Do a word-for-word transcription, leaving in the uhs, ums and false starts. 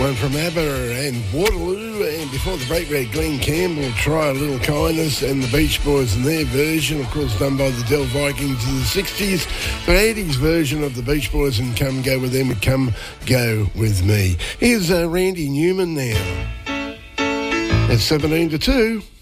One from ABBA and Waterloo, and before the break we had Glenn Campbell, Try a Little Kindness, and the Beach Boys and their version, of course done by the Del Vikings in the sixties. The eighties version of the Beach Boys and Come Go With Them would Come Go With Me. Here's uh, Randy Newman now. It's seventeen to two.